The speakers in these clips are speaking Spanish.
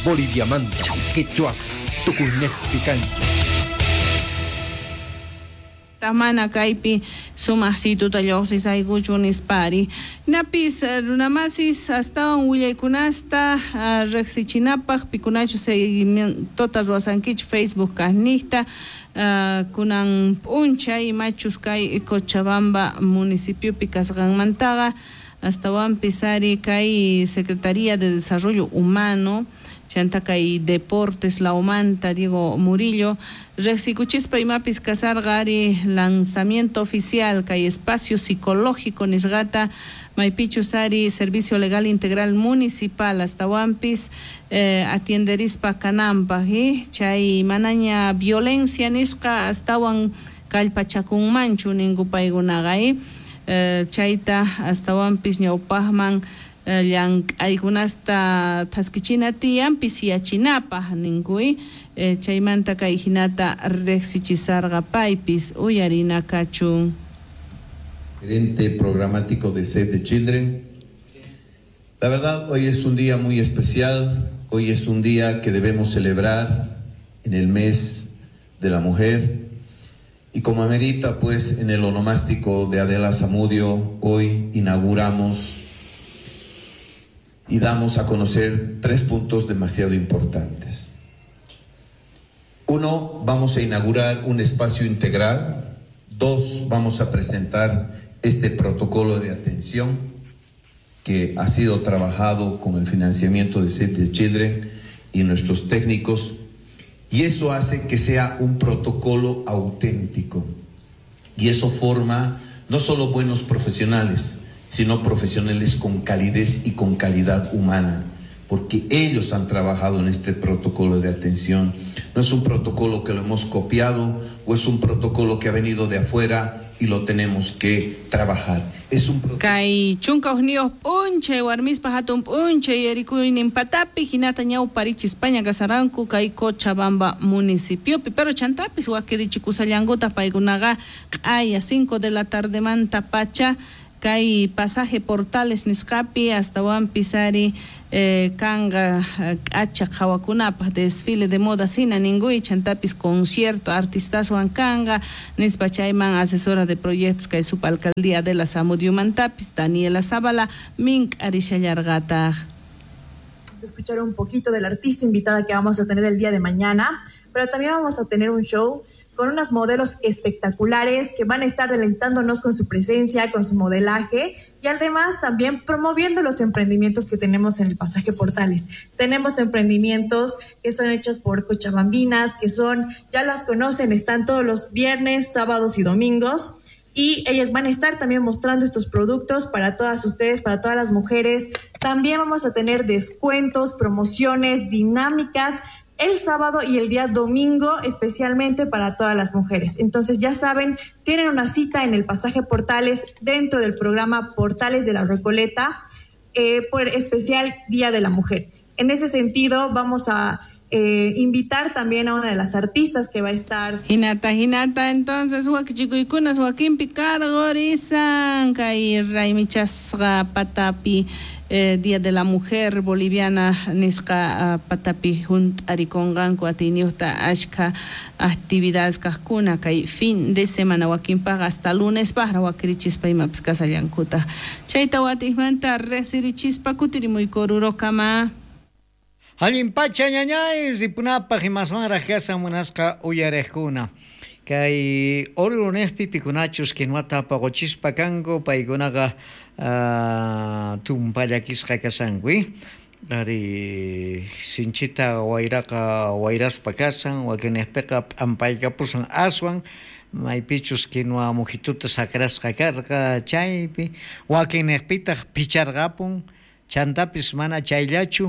Boliviamanta, quechua, tucunejpi cancha. Tamana kaipi sumasitu talloqsis ayguchunis pari. Napis runamasis astawan willaykunasta reqsichinapaq pikunachu seguimientota ruwasankich Facebook kasnijta kunan p'unchay machus kay Cochabamba municipiopi kasqanmantaqa astawan pisari kay Secretaría de Desarrollo Humano chanta y Deportes la Umanta Diego Murillo Rexikuchispa y Mapis Casargari lanzamiento oficial kay espacio psicológico Nisgata Maipichu Sari Servicio Legal Integral Municipal hasta Wampis atienderispa Canampa chay manaña violencia nisqa astawan kallpachakun manchu ningupaygunagay chayta hasta Wampis ñawpajman llank aykunasta taskichina tiyan pisiachinapaj ninkuy chaymanta kay hinata rexichisarqa paypis uyarina kachun. Gerente programático de Save the Children. La verdad, hoy es un día muy especial, hoy es un día que debemos celebrar en el mes de la mujer y como amerita pues en el onomástico de Adela Zamudio hoy inauguramos y damos a conocer 3 puntos demasiado importantes. 1, vamos a inaugurar un espacio integral. 2, vamos a presentar este protocolo de atención que ha sido trabajado con el financiamiento de Save the Children y nuestros técnicos, y eso hace que sea un protocolo auténtico, y eso forma no solo buenos profesionales, sino profesionales con calidez y con calidad humana, porque ellos han trabajado en este protocolo de atención. No es un protocolo que lo hemos copiado o es un protocolo que ha venido de afuera y lo tenemos que trabajar. Es un protocolo. Kay chunka unidos punche warmispa hatun punche yerikuynin patapi hinata ñaw parichi España kasaranku kay Cochabamba municipio pero chantapis wakirichikusallanguta paykunaqa q'aya 5 de la tarde manta pacha kay pasaje Portales nisqapi hasta Pisari kanga acha hawakunapaq desfile de moda sina ninguy chantapis concierto artistas kanga nispa chayman asesora de proyectos kay subalcaldía de la Zamudio Mantapis Daniela Zavala mink arishallargata. Vamos a escuchar un poquito del artista invitada que vamos a tener el día de mañana, pero también vamos a tener un show con unos modelos espectaculares que van a estar deleitándonos con su presencia, con su modelaje y además también promoviendo los emprendimientos que tenemos en el pasaje Portales. Tenemos emprendimientos que son hechos por cochabambinas, que son, ya las conocen, están todos los viernes, sábados y domingos y ellas van a estar también mostrando estos productos para todas ustedes, para todas las mujeres. También vamos a tener descuentos, promociones, dinámicas el sábado y el día domingo, especialmente para todas las mujeres. Entonces, ya saben, tienen una cita en el pasaje Portales dentro del programa Portales de la Recoleta por especial Día de la Mujer. En ese sentido, vamos a invitar también a una de las artistas que va a estar. Hinata, entonces, Huaquichikuikunas, Joaquín Picargo, Rizan, Kay Raimichasga Patapi, Día de la Mujer Boliviana, Nisca Patapi, Junt Aricongan, Coatiniuta, Ashka, actividades Cascuna, Kay fin de semana, Joaquín Paga, hasta lunes, para Huaquirichispa y Mapscasa Yankuta. Chaita Watismanta, Resirichispa, Kutirimuy Koruro Kama. Alimpacha ñañay ripunapaq imasmanraq kasa munasqa uyarejkuna kay olunespi pikunachus kinuata apagochispa kanku paykunaqa tumpallakisqa kasanku ari sinchita wayraqa wayraspa kasan wakinejpiqa p'ampaykapusan aswan maypichus kinua mujituta sakrasqa karqa chaypi wakinejpitaq picharqapun chantapis mana chayllachu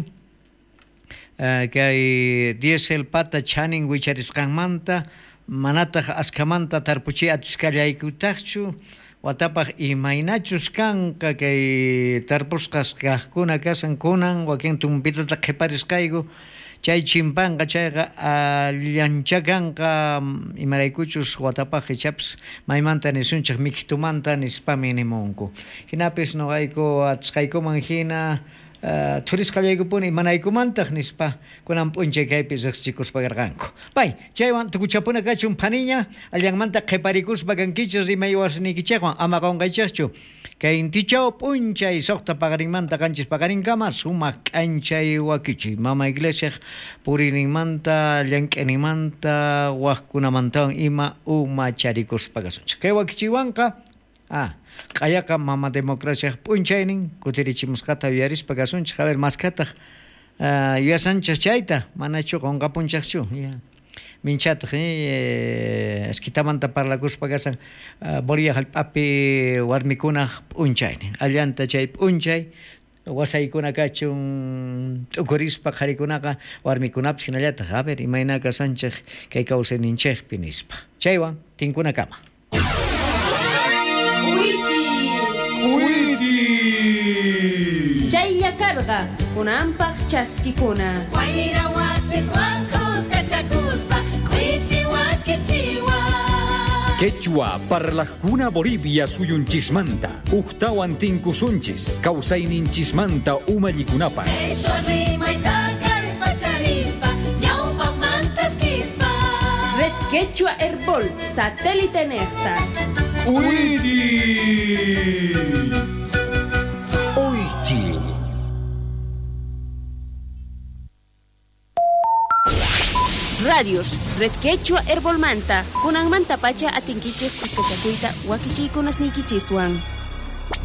kay diesel pata chanin wicharisqanmanta manataq askamanta tarpuchi atiskallaykutajchu watapaq imaynachus kanqa kay tarpusqas kaqkuna kasan kunan wakin tumpitata qhiparisqayku chay chimpanqa chayqa allanchakanqa imaraykuchus watapaq ichapas maymanta nisunchaq mikhtumanta nispami nimunku hinapis noqayku atisqaykuman hina turisqallaykupuni manaykumantaq nispa kunan p'unchay kaypi riqsikuspa karqanku. Pay, chaywan tukuchapuna kachun phaniña allanmanta qhiparikuspa kankichis rimay wasinikichikwan ama qunqaychikchu. Kay intichaw p'unchay suqta paqarinmanta kanchis paqarinkama sumaq k'anchay wakichiy. Mama iglesiaq purininmanta, llank'aninmanta, waqkunamantawan ima umacharikuspa kasunchik. Kay wakichiywanqa q'ayaqa mama democracia p'unchaynin kutirichimusqata yuyarispa kasunchik. A ver, maskataq yuyasanchik chayta manachu qunqapunchakchu. Minchataq esquitamanta parlakuspa kasan Bolivia hallp'api warmikunaq p'unchaynin. Allanta chay p'unchay wasaykuna kachun t'ukurispa qharikunaqa warmikunapas hinallataq a ver imayna kasanchik kay kawsayninchikpi nispa. Chaywan tinkunakama. Chaylla karqa kunampaq chaskikuna. Wayra wasis wankos kachakuspa kwichiwa kichiwa. Quechua parlaqkuna Bolivia suyunchismanta uqtawan tinkusunchis kawsayninchismanta umallikunapa. Esho rimayta karpacharispa ñawpaq mantaskispa. Red Quechua Herbol satélite Necta. Oichi. Radios Red Quechua Herbol Manta kunang manta pacha atinkichik iskachakuyta wakichikunas nikichiswan.